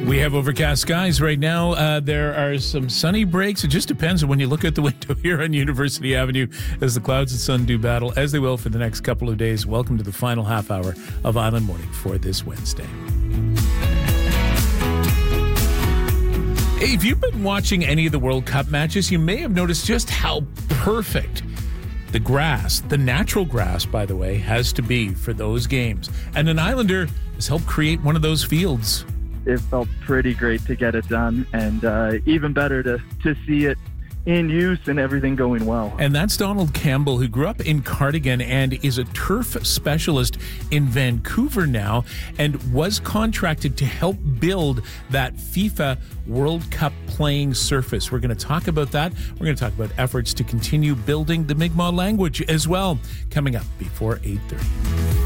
We have overcast skies right now. There are some sunny breaks. It just depends on when you look out the window here on University Avenue as the clouds and sun do battle, as they will for the next couple of days. Welcome to the final half hour of Island Morning for this Wednesday. Hey, if you've been watching any of the World Cup matches, you may have noticed just how perfect the grass, the natural grass, by the way, has to be for those games. And an Islander has helped create one of those fields. It felt pretty great to get it done, and even better to see it in use and everything going well. And that's Donald Campbell, who grew up in Cardigan and is a turf specialist in Vancouver now, and was contracted to help build that FIFA World Cup playing surface. We're going to talk about that. We're going to talk about efforts to continue building the Mi'kmaq language as well, coming up before 8:30.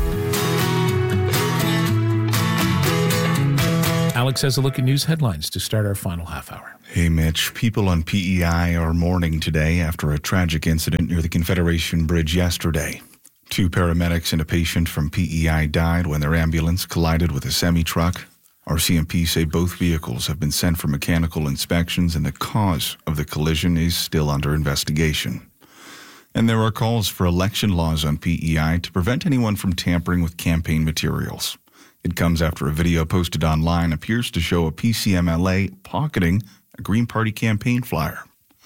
Alex has a look at news headlines to start our final half hour. Hey, Mitch. People on PEI are mourning today after a tragic incident near the Confederation Bridge yesterday. 2 paramedics and a patient from PEI died when their ambulance collided with a semi-truck. RCMP say both vehicles have been sent for mechanical inspections, and the cause of the collision is still under investigation. And there are calls for election laws on PEI to prevent anyone from tampering with campaign materials. It comes after a video posted online appears to show a PCMLA pocketing a Green Party campaign flyer.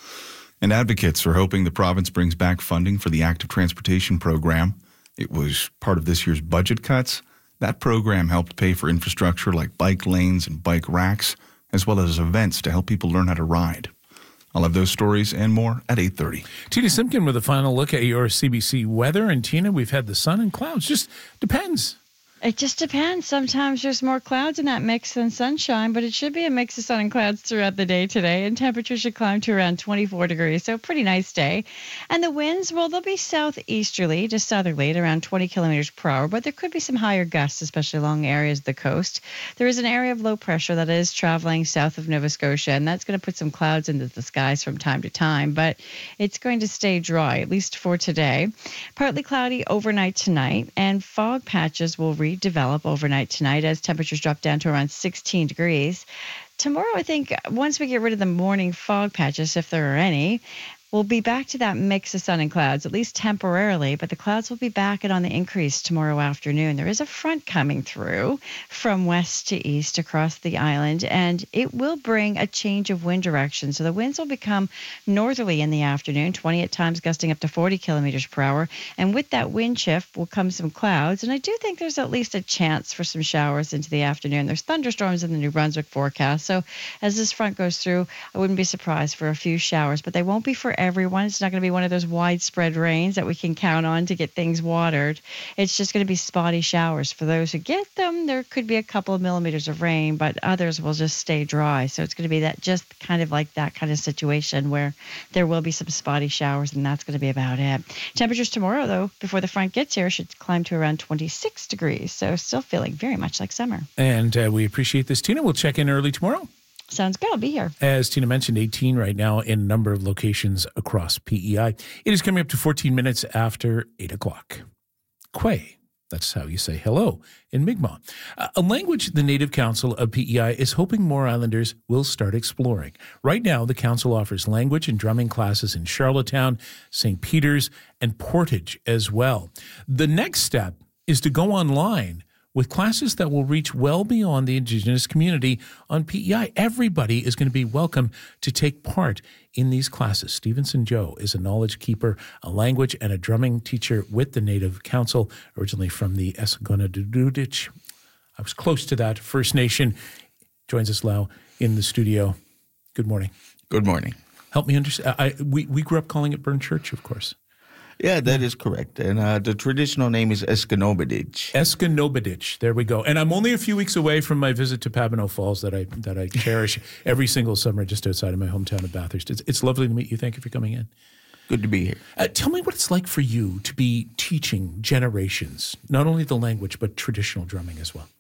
And advocates are hoping the province brings back funding for the Active Transportation Program. It was part of this year's budget cuts. That program helped pay for infrastructure like bike lanes and bike racks, as well as events to help people learn how to ride. I'll have those stories and more at 8:30. Tina Simpkin with a final look at your CBC weather. And Tina, we've had the sun and clouds. Just depends. It just depends. Sometimes there's more clouds in that mix than sunshine, but it should be a mix of sun and clouds throughout the day today, and temperatures should climb to around 24 degrees, so pretty nice day. And the winds, well, they'll be southeasterly to southerly at around 20 kilometers per hour, but there could be some higher gusts, especially along areas of the coast. There is an area of low pressure that is traveling south of Nova Scotia, and that's going to put some clouds into the skies from time to time, but it's going to stay dry, at least for today. Partly cloudy overnight tonight, and fog patches will develop overnight tonight as temperatures drop down to around 16 degrees. Tomorrow, I think, once we get rid of the morning fog patches, if there are any, we'll be back to that mix of sun and clouds, at least temporarily, but the clouds will be back and on the increase tomorrow afternoon. There is a front coming through from west to east across the island, and it will bring a change of wind direction. So the winds will become northerly in the afternoon, 20 at times gusting up to 40 kilometers per hour. And with that wind shift will come some clouds, and I do think there's at least a chance for some showers into the afternoon. There's thunderstorms in the New Brunswick forecast, so as this front goes through, I wouldn't be surprised for a few showers, but they won't be for everyone. It's not going to be one of those widespread rains that we can count on to get things watered. It's just going to be spotty showers. For those who get them, there could be a couple of millimeters of rain, but others will just stay dry. So it's going to be that just kind of like that kind of situation where there will be some spotty showers, and that's going to be about it. Temperatures tomorrow, though, before the front gets here, should climb to around 26 degrees. So still feeling very much like summer. And we appreciate this, Tina. We'll check in early tomorrow. Sounds good. I'll be here. As Tina mentioned, 18 right now in a number of locations across PEI. It is coming up to 14 minutes after 8 o'clock. Quay. That's how you say hello in Mi'kmaq. A language the Native Council of PEI is hoping more Islanders will start exploring. Right now, the council offers language and drumming classes in Charlottetown, St. Peter's, and Portage as well. The next step is to go online with classes that will reach well beyond the Indigenous community on PEI. Everybody is going to be welcome to take part in these classes. Stevenson Joe is a knowledge keeper, a language and a drumming teacher with the Native Council, originally from the Esconadudich. I was close to that First Nation. Joins us now in the studio. Good morning. Good morning. Help me understand. We grew up calling it Burn Church, of course. Yeah, that is correct. And the traditional name is Esconobidich. Esconobidich. There we go. And I'm only a few weeks away from my visit to Pabineau Falls that I cherish every single summer just outside of my hometown of Bathurst. It's lovely to meet you. Thank you for coming in. Good to be here. Tell me what it's like for you to be teaching generations, not only the language, but traditional drumming as well.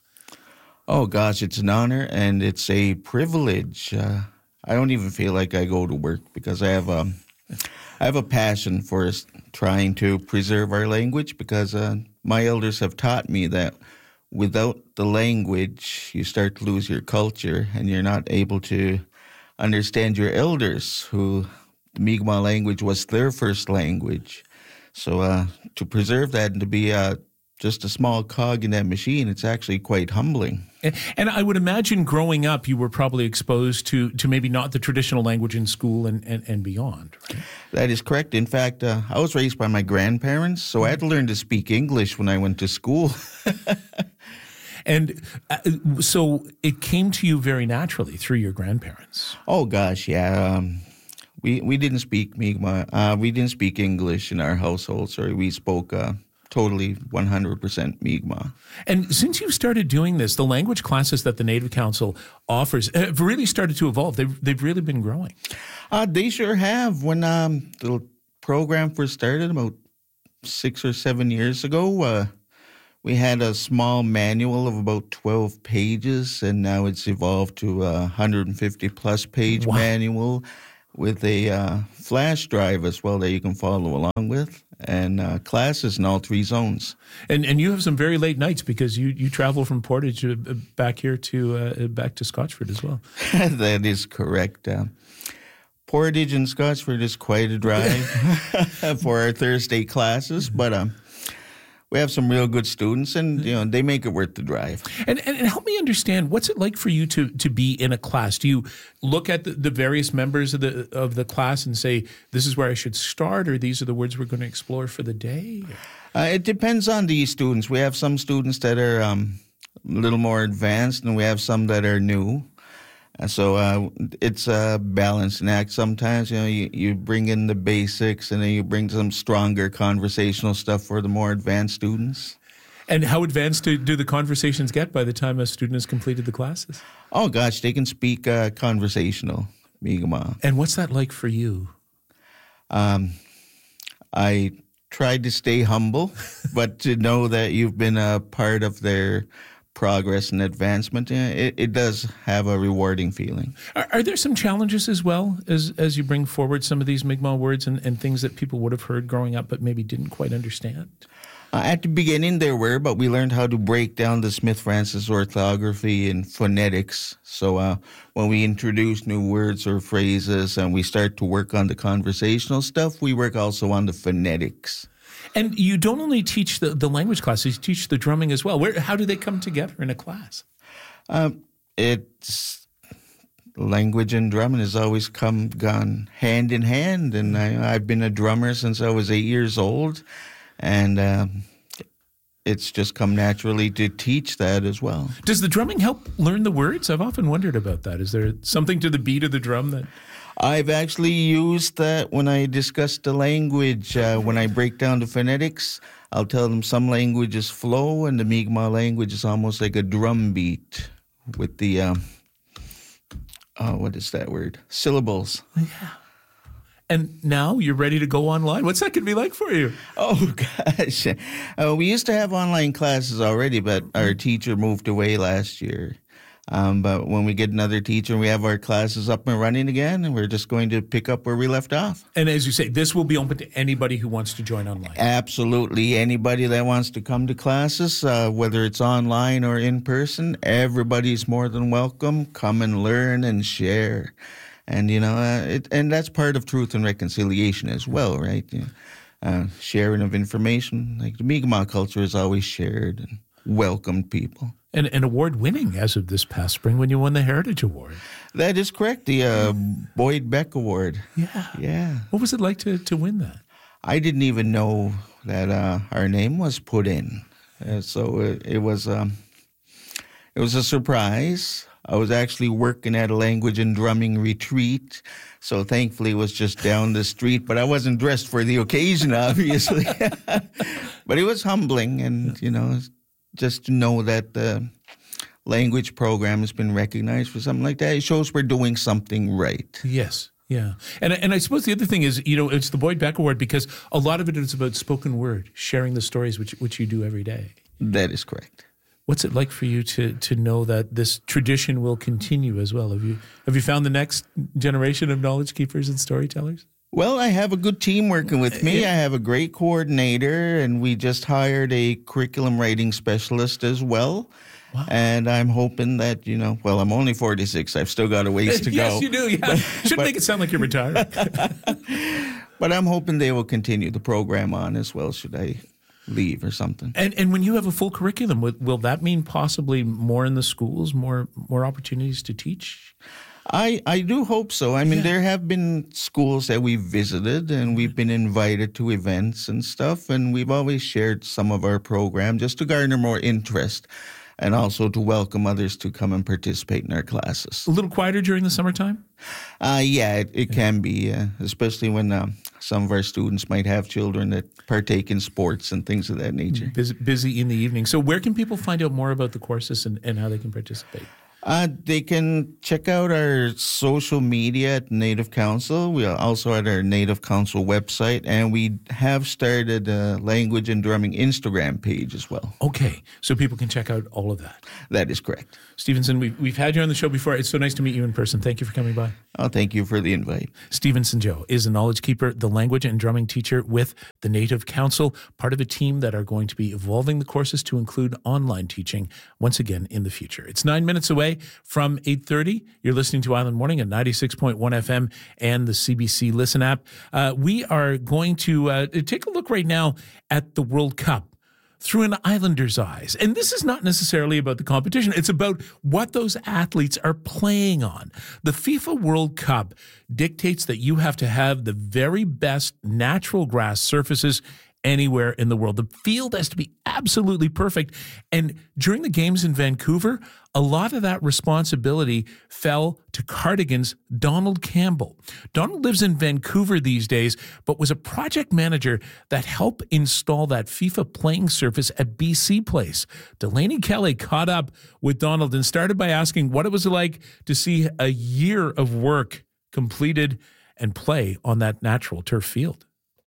Oh, gosh, it's an honor and it's a privilege. I don't even feel like I go to work because I have a passion for trying to preserve our language because my elders have taught me that without the language, you start to lose your culture, and you're not able to understand your elders, who the Mi'kmaq language was their first language. So to preserve that and to be just a small cog in that machine, it's actually quite humbling. And I would imagine growing up, you were probably exposed to maybe not the traditional language in school and beyond, right? That is correct. In fact, I was raised by my grandparents, so I had to learn to speak English when I went to school. And so it came to you very naturally through your grandparents. Oh, gosh, yeah. We didn't speak Mi'kmaq. We didn't speak English in our household. Sorry, we spoke totally 100% Mi'kmaq. And since you've started doing this, the language classes that the Native Council offers have really started to evolve. They've really been growing. They sure have. When the program first started about 6 or 7 years ago, we had a small manual of about 12 pages, and now it's evolved to a 150-plus page manual with a flash drive as well that you can follow along with, and classes in all 3 zones. And you have some very late nights because you travel from Portage back here to back to Scotchford as well. That is correct. Portage and Scotchford is quite a drive for our Thursday classes, but we have some real good students, and they make it worth the drive. And help me understand, what's it like for you to be in a class? Do you look at the various members of the class and say, this is where I should start, or these are the words we're going to explore for the day? It depends on the students. We have some students that are a little more advanced, and we have some that are new. So it's a balancing act. Sometimes, you bring in the basics, and then you bring some stronger conversational stuff for the more advanced students. And how advanced do the conversations get by the time a student has completed the classes? Oh, gosh, they can speak conversational Mi'kmaq. And what's that like for you? I tried to stay humble, but to know that you've been a part of their progress and advancement, it does have a rewarding feeling. Are there some challenges as well as you bring forward some of these Mi'kmaq words and things that people would have heard growing up but maybe didn't quite understand? At the beginning there were, but we learned how to break down the Smith-Francis orthography and phonetics. So when we introduce new words or phrases and we start to work on the conversational stuff, we work also on the phonetics. And you don't only teach the language classes, you teach the drumming as well. How do they come together in a class? It's language and drumming has always gone hand in hand. And I've been a drummer since I was 8 years old. And it's just come naturally to teach that as well. Does the drumming help learn the words? I've often wondered about that. Is there something to the beat of the drum that... I've actually used that when I discuss the language. When I break down the phonetics, I'll tell them some languages flow, and the Mi'kmaq language is almost like a drum beat with the, what is that word? Syllables. Yeah. And now you're ready to go online. What's that going to be like for you? Oh, gosh. We used to have online classes already, but our teacher moved away last year. But when we get another teacher, we have our classes up and running again, and we're just going to pick up where we left off. And as you say, this will be open to anybody who wants to join online. Absolutely. Anybody that wants to come to classes, whether it's online or in person, everybody's more than welcome. Come and learn and share. And, and that's part of Truth and Reconciliation as well, right? Sharing of information. Like the Mi'kmaq culture is always shared and welcomed people. And award-winning as of this past spring when you won the Heritage Award. That is correct, the Boyd Beck Award. Yeah. What was it like to win that? I didn't even know that our name was put in. So it was a surprise. I was actually working at a language and drumming retreat, so thankfully it was just down the street, but I wasn't dressed for the occasion, obviously. But it was humbling, and, just to know that the language program has been recognized for something like that, it shows we're doing something right. Yes. Yeah. And I suppose the other thing is, it's the Boyd Beck Award because a lot of it is about spoken word, sharing the stories which you do every day. That is correct. What's it like for you to know that this tradition will continue as well? Have you found the next generation of knowledge keepers and storytellers? Well, I have a good team working with me. I have a great coordinator, and we just hired a curriculum writing specialist as well. Wow. And I'm hoping that, well, I'm only 46. I've still got a ways to go. Yes, you do. Yeah. Should make it sound like you're retired. But I'm hoping they will continue the program on as well, should I leave or something. And when you have a full curriculum, will that mean possibly more in the schools, more opportunities to teach? I do hope so. I mean, there have been schools that we've visited and we've been invited to events and stuff, and we've always shared some of our program just to garner more interest and also to welcome others to come and participate in our classes. A little quieter during the summertime? It can be, especially when some of our students might have children that partake in sports and things of that nature. Busy in the evening. So where can people find out more about the courses and how they can participate? They can check out our social media at Native Council. We are also at our Native Council website, and we have started a language and drumming Instagram page as well. Okay, so people can check out all of that. That is correct. Stevenson, we've had you on the show before. It's so nice to meet you in person. Thank you for coming by. Oh, thank you for the invite. Stevenson Joe is a knowledge keeper, the language and drumming teacher with the Native Council, part of a team that are going to be evolving the courses to include online teaching once again in the future. It's 9 minutes away from 8:30. You're listening to Island Morning at 96.1 FM and the CBC Listen app. We are going to take a look right now at the World Cup through an Islanders' eyes. And this is not necessarily about the competition. It's about what those athletes are playing on. The FIFA World Cup dictates that you have to have the very best natural grass surfaces anywhere in the world. The field has to be absolutely perfect. And during the games in Vancouver, a lot of that responsibility fell to Cardigan's Donald Campbell. Donald lives in Vancouver these days, but was a project manager that helped install that FIFA playing surface at BC Place. Delaney Kelly caught up with Donald and started by asking what it was like to see a year of work completed and play on that natural turf field.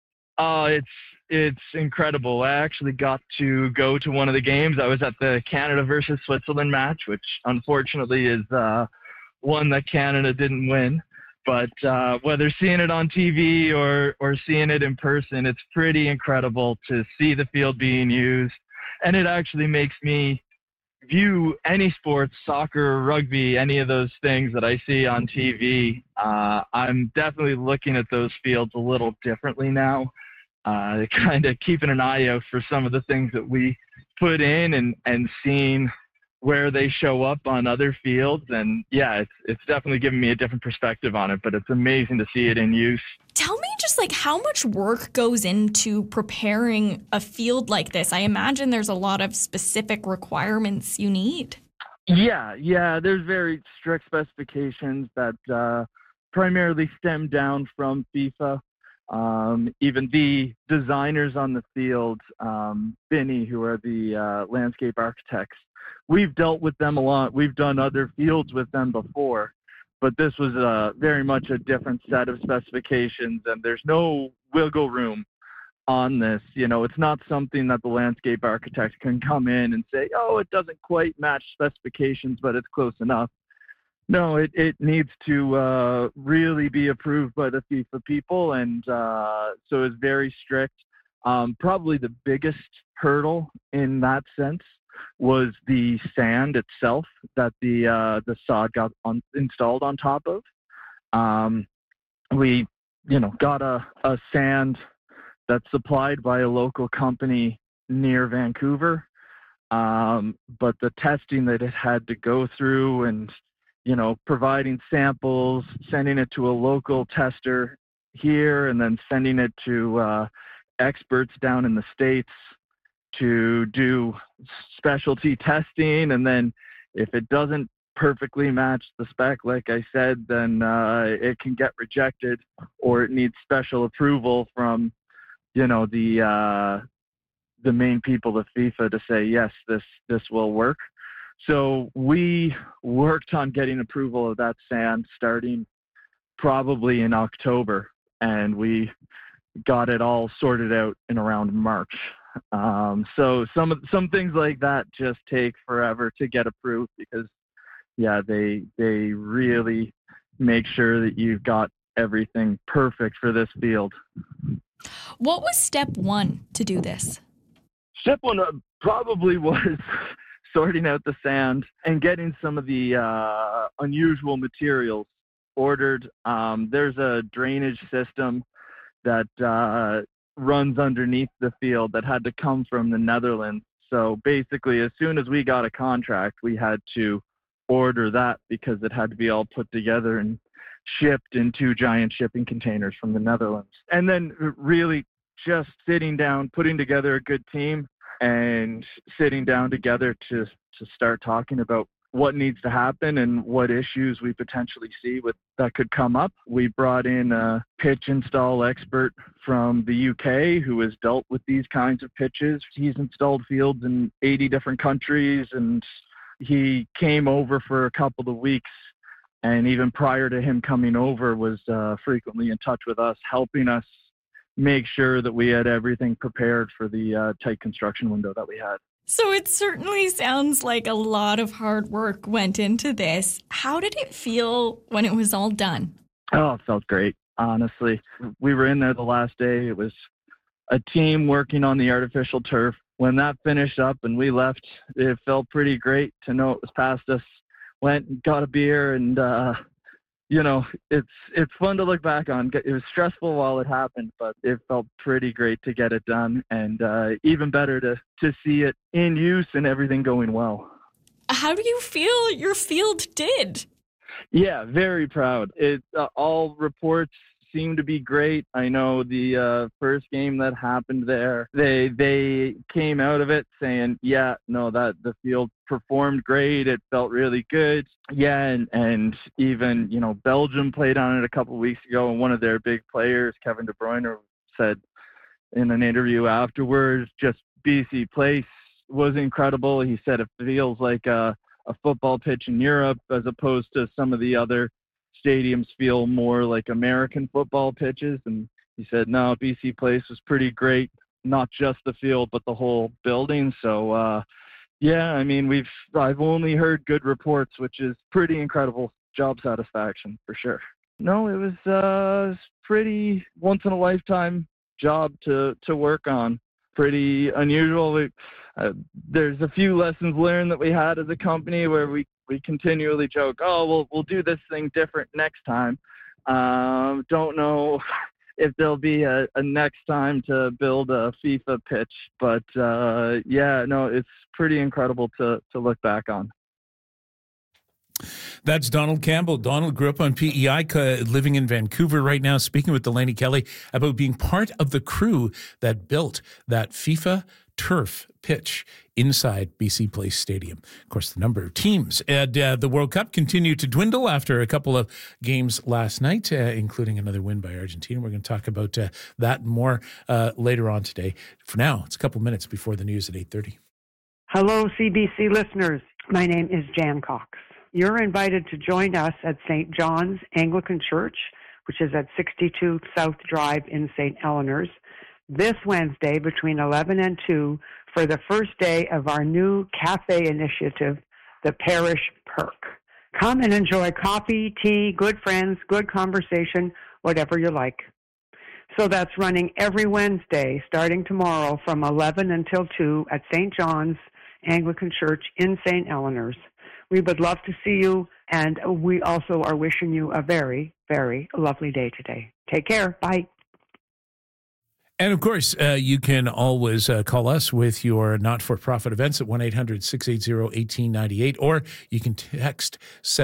It's incredible. I actually got to go to one of the games. I was at the Canada versus Switzerland match, which unfortunately is one that Canada didn't win. But whether seeing it on TV or seeing it in person, it's pretty incredible to see the field being used. And it actually makes me view any sports, soccer, rugby, any of those things that I see on TV. I'm definitely looking at those fields a little differently now. Kind of keeping an eye out for some of the things that we put in and seeing where they show up on other fields. And yeah, it's definitely given me a different perspective on it, but it's amazing to see it in use. Tell me just like how much work goes into preparing a field like this. I imagine there's a lot of specific requirements you need. Yeah, there's very strict specifications that primarily stem down from FIFA. Even the designers on the field, Binney, who are the landscape architects, we've dealt with them a lot. We've done other fields with them before, but this was very much a different set of specifications, and there's no wiggle room on this. It's not something that the landscape architects can come in and say, oh, it doesn't quite match specifications, but it's close enough. No, it needs to really be approved by the FIFA people, and so it's very strict. Probably the biggest hurdle in that sense was the sand itself that the sod got installed on top of. We, got a sand that's supplied by a local company near Vancouver, but the testing that it had to go through and providing samples, sending it to a local tester here, and then sending it to experts down in the States to do specialty testing. And then if it doesn't perfectly match the spec, like I said, then it can get rejected, or it needs special approval from, the main people of FIFA to say, yes, this will work. So we worked on getting approval of that sand starting probably in October, and we got it all sorted out in around March. So some things like that just take forever to get approved because, yeah, they really make sure that you've got everything perfect for this field. What was step one to do this? Step one probably was sorting out the sand and getting some of the unusual materials ordered. There's a drainage system that runs underneath the field that had to come from the Netherlands. So basically, as soon as we got a contract, we had to order that because it had to be all put together and shipped in 2 giant shipping containers from the Netherlands. And then really just sitting down, putting together a good team and sitting down together to start talking about what needs to happen and what issues we potentially see that could come up. We brought in a pitch install expert from the UK who has dealt with these kinds of pitches. He's installed fields in 80 different countries, and he came over for a couple of weeks. And even prior to him coming over, was frequently in touch with us, helping us make sure that we had everything prepared for the tight construction window that we had. So it certainly sounds like a lot of hard work went into this. How did it feel when it was all done? Oh, it felt great, honestly. We were in there the last day. It was a team working on the artificial turf. When that finished up and we left, it felt pretty great to know it was past us. Went and got a beer, and it's fun to look back on. It was stressful while it happened, but it felt pretty great to get it done, and even better to see it in use and everything going well. How do you feel your field did? Yeah, very proud. All reports seem to be great. I know the first game that happened there, they came out of it saying, that the field performed great. It felt really good. Yeah, and even, Belgium played on it a couple of weeks ago, and one of their big players, Kevin De Bruyne, said in an interview afterwards, just BC Place was incredible. He said it feels like a football pitch in Europe as opposed to some of the other stadiums feel more like American football pitches. And he said, no, BC Place was pretty great, not just the field, but the whole building. So, I've only heard good reports, which is pretty incredible job satisfaction for sure. No, it was pretty once in a lifetime job to work on. Pretty unusual. There's a few lessons learned that we had as a company where we continually joke, we'll do this thing different next time. Don't know if there'll be a next time to build a FIFA pitch, but it's pretty incredible to look back on. That's Donald Campbell. Donald grew up on PEI, living in Vancouver right now, speaking with Delaney Kelly about being part of the crew that built that FIFA turf pitch inside BC Place Stadium. Of course, the number of teams at the World Cup continued to dwindle after a couple of games last night, including another win by Argentina. We're going to talk about that and more later on today. For now, it's a couple minutes before the news at 8:30. Hello, CBC listeners. My name is Jan Cox. You're invited to join us at St. John's Anglican Church, which is at 62 South Drive in St. Eleanor's, this Wednesday between 11 and 2 for the first day of our new cafe initiative, the Parish Perk. Come and enjoy coffee, tea, good friends, good conversation, whatever you like. So that's running every Wednesday, starting tomorrow from 11 until 2 at St. John's Anglican Church in St. Eleanor's. We would love to see you, and we also are wishing you a very, very lovely day today. Take care. Bye. And of course, you can always call us with your not-for-profit events at 1-800-680-1898, or you can text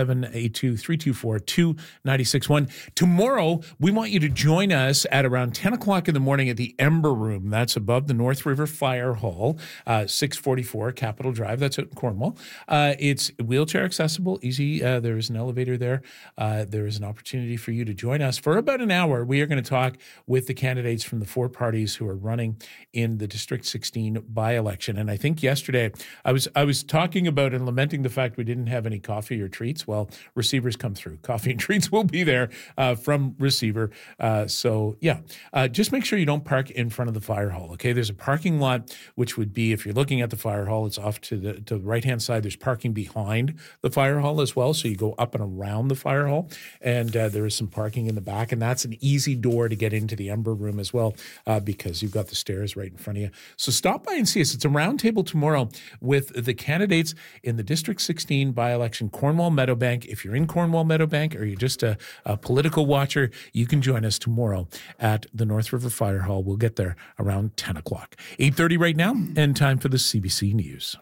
782-324-2961. Tomorrow, we want you to join us at around 10 o'clock in the morning at the Ember Room. That's above the North River Fire Hall, 644 Capitol Drive. That's out in Cornwall. It's wheelchair accessible, easy. There is an elevator there. There is an opportunity for you to join us for about an hour. We are going to talk with the candidates from the four parties who are running in the District 16 by-election. And I think yesterday I was talking about and lamenting the fact we didn't have any coffee or treats. Well, receivers come through. Coffee and treats will be there from receiver. Just make sure you don't park in front of the fire hall. Okay, there's a parking lot, which would be, if you're looking at the fire hall, it's off to the right-hand side. There's parking behind the fire hall as well. So you go up and around the fire hall, and there is some parking in the back, and that's an easy door to get into the Ember Room as well, because you've got the stairs right in front of you. So stop by and see us. It's a roundtable tomorrow with the candidates in the District 16 by-election, Cornwall Meadowbank. If you're in Cornwall Meadowbank or you're just a political watcher, you can join us tomorrow at the North River Fire Hall. We'll get there around 10 o'clock. 8:30 right now, and time for the CBC News.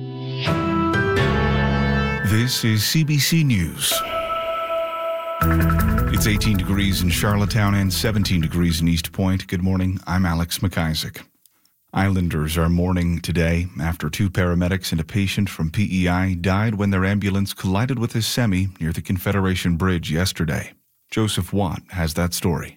This is CBC News. It's 18 degrees in Charlottetown and 17 degrees in East Point. Good morning. I'm Alex McIsaac. Islanders are mourning today after 2 paramedics and a patient from PEI died when their ambulance collided with a semi near the Confederation Bridge yesterday. Joseph Watt has that story.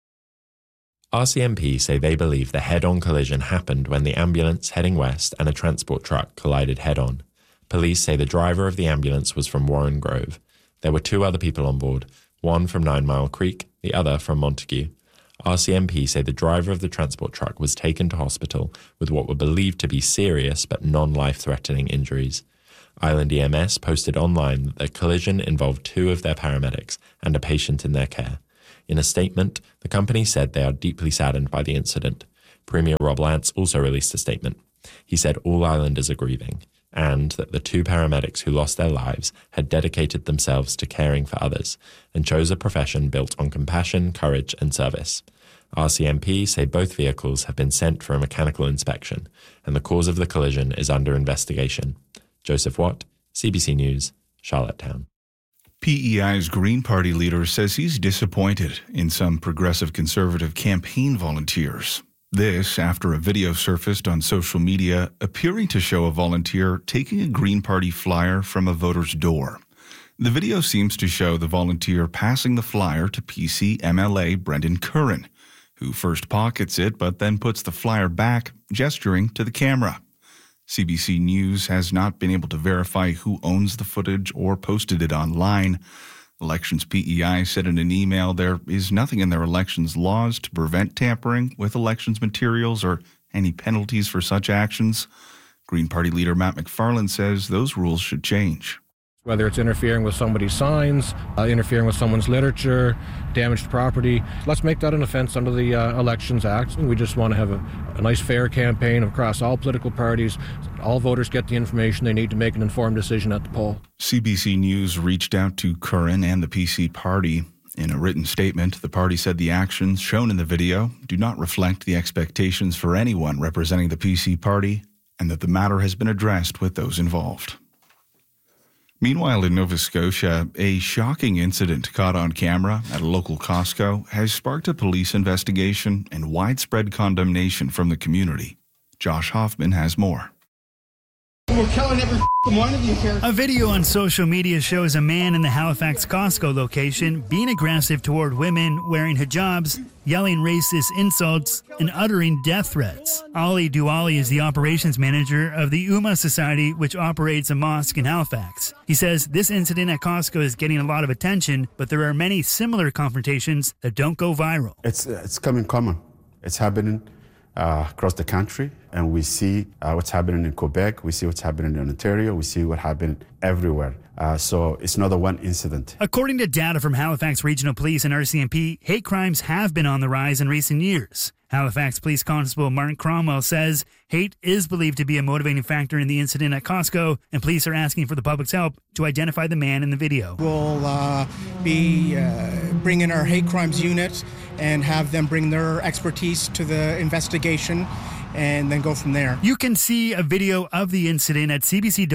RCMP say they believe the head-on collision happened when the ambulance heading west and a transport truck collided head-on. Police say the driver of the ambulance was from Warren Grove. There were 2 other people on board, one from 9 Mile Creek, the other from Montague. RCMP say the driver of the transport truck was taken to hospital with what were believed to be serious but non-life-threatening injuries. Island EMS posted online that the collision involved 2 of their paramedics and a patient in their care. In a statement, the company said they are deeply saddened by the incident. Premier Rob Lance also released a statement. He said all Islanders are grieving, and that the 2 paramedics who lost their lives had dedicated themselves to caring for others and chose a profession built on compassion, courage and service. RCMP say both vehicles have been sent for a mechanical inspection, and the cause of the collision is under investigation. Joseph Watt, CBC News, Charlottetown. PEI's Green Party leader says he's disappointed in some progressive conservative campaign volunteers. This after a video surfaced on social media appearing to show a volunteer taking a Green Party flyer from a voter's door. The video seems to show the volunteer passing the flyer to PC MLA Brendan Curran, who first pockets it but then puts the flyer back, gesturing to the camera. CBC News has not been able to verify who owns the footage or posted it online. Elections PEI said in an email there is nothing in their elections laws to prevent tampering with elections materials or any penalties for such actions. Green Party leader Matt McFarland says those rules should change. Whether it's interfering with somebody's signs, interfering with someone's literature, damaged property, let's make that an offense under the Elections Act. We just want to have a nice, fair campaign across all political parties. All voters get the information they need to make an informed decision at the poll. CBC News reached out to Curran and the PC party. In a written statement, the party said the actions shown in the video do not reflect the expectations for anyone representing the PC party, and that the matter has been addressed with those involved. Meanwhile, in Nova Scotia, a shocking incident caught on camera at a local Costco has sparked a police investigation and widespread condemnation from the community. Josh Hoffman has more. We're killing every one of you here. A video on social media shows a man in the Halifax Costco location being aggressive toward women wearing hijabs, yelling racist insults, and uttering death threats. Ali Douali is the operations manager of the Ummah Society, which operates a mosque in Halifax. He says this incident at Costco is getting a lot of attention, but there are many similar confrontations that don't go viral. It's coming common. It's happening across the country, and we see what's happening in Quebec, we see what's happening in Ontario, we see what happened everywhere. So it's not a one incident. According to data from Halifax Regional Police and RCMP, hate crimes have been on the rise in recent years. Halifax Police Constable Mark Cromwell says hate is believed to be a motivating factor in the incident at Costco, and police are asking for the public's help to identify the man in the video. We'll be bringing our hate crimes unit and have them bring their expertise to the investigation and then go from there. You can see a video of the incident at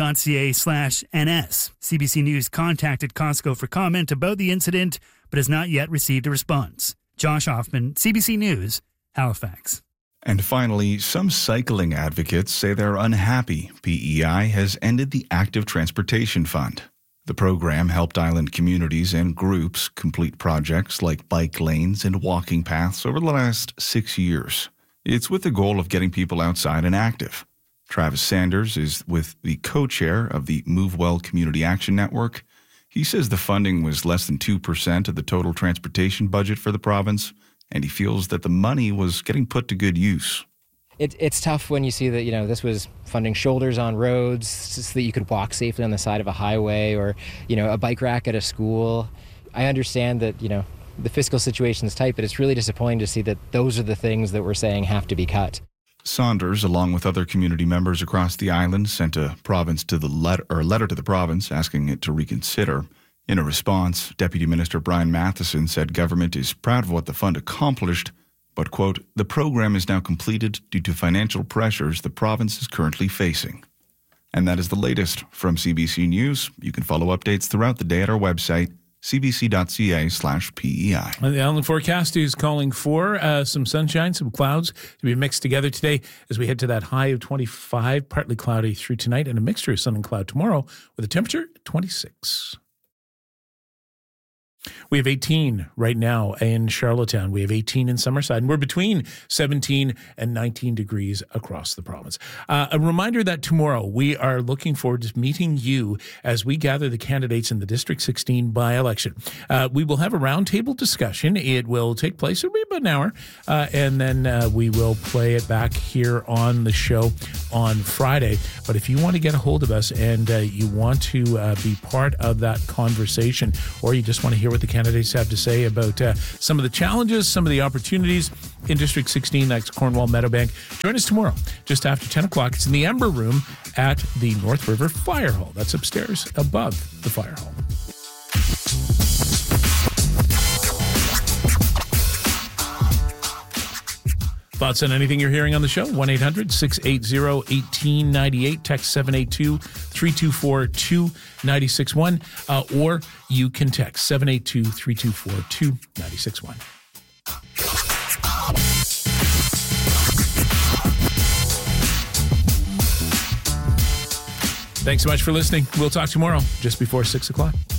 cbc.ca/NS. CBC News contacted Costco for comment about the incident, but has not yet received a response. Josh Hoffman, CBC News, Halifax. And finally, some cycling advocates say they're unhappy PEI has ended the Active Transportation Fund. The program helped island communities and groups complete projects like bike lanes and walking paths over the last 6 years. It's with the goal of getting people outside and active. Travis Sanders is with the co-chair of the Move Well Community Action Network. He says the funding was less than 2% of the total transportation budget for the province, and he feels that the money was getting put to good use. It's tough when you see that, this was funding shoulders on roads so that you could walk safely on the side of a highway, or, a bike rack at a school. I understand that, the fiscal situation is tight, but it's really disappointing to see that those are the things that we're saying have to be cut. Saunders, along with other community members across the island, sent a letter to the province asking it to reconsider. In a response, Deputy Minister Brian Matheson said government is proud of what the fund accomplished, but, quote, the program is now completed due to financial pressures the province is currently facing. And that is the latest from CBC News. You can follow updates throughout the day at our website, cbc.ca/PEI. The island forecast is calling for some sunshine, some clouds to be mixed together today as we head to that high of 25, partly cloudy through tonight, and a mixture of sun and cloud tomorrow with a temperature at 26. We have 18 right now in Charlottetown. We have 18 in Summerside, and we're between 17 and 19 degrees across the province. A reminder that tomorrow we are looking forward to meeting you as we gather the candidates in the District 16 by-election. We will have a roundtable discussion. It will take place, it'll be about an hour, and then we will play it back here on the show on Friday. But if you want to get a hold of us and you want to be part of that conversation, or you just want to hear what the candidates have to say about some of the challenges, some of the opportunities in District 16, that's Cornwall Meadowbank. Join us tomorrow, just after 10 o'clock. It's in the Ember Room at the North River Fire Hall. That's upstairs above the fire hall. Thoughts on anything you're hearing on the show? 1-800-680-1898. Text 782-324-2961. Or you can text 782-324-2961. Thanks so much for listening. We'll talk tomorrow just before 6 o'clock.